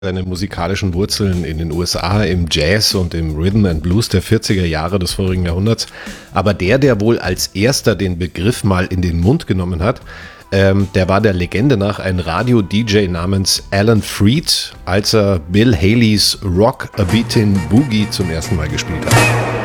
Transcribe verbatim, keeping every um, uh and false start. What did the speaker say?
Seine musikalischen Wurzeln in den U S A im Jazz und im Rhythm and Blues der vierziger Jahre des vorigen Jahrhunderts. Aber der, der wohl als erster den Begriff mal in den Mund genommen hat, ähm, der war der Legende nach ein Radio-D J namens Alan Freed, als er Bill Haleys Rock a Beatin' Boogie zum ersten Mal gespielt hat.